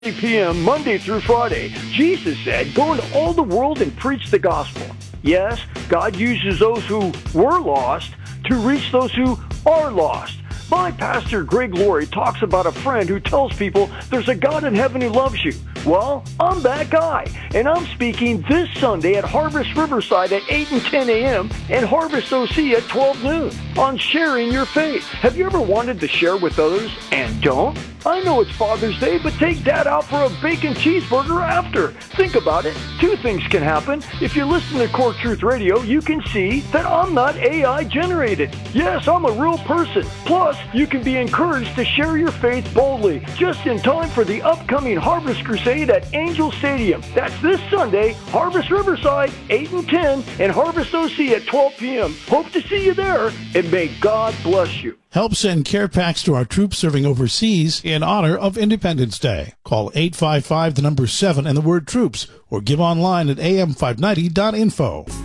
p.m. Monday through Friday. Jesus said, go into all the world and preach the gospel. Yes, God uses those who were lost to reach those who are lost. My pastor, Greg Laurie, talks about a friend who tells people there's a God in heaven who loves you. Well, I'm that guy, and I'm speaking this Sunday at Harvest Riverside at 8 and 10 a.m. and Harvest OC at 12 noon on sharing your faith. Have you ever wanted to share with others and don't? I know it's Father's Day, but take Dad out for a bacon cheeseburger after. Think about it. Two things can happen. If you listen to Core Truth Radio, you can see that I'm not AI generated. Yes, I'm a real person. Plus, you can be encouraged to share your faith boldly, just in time for the upcoming Harvest Crusade at Angel Stadium. That's this Sunday, Harvest Riverside, 8 and 10, and Harvest OC at 12 p.m. Hope to see you there, and may God bless you. Help send care packs to our troops serving overseas in honor of Independence Day. Call 855-7 and the word troops, or give online at am590.info.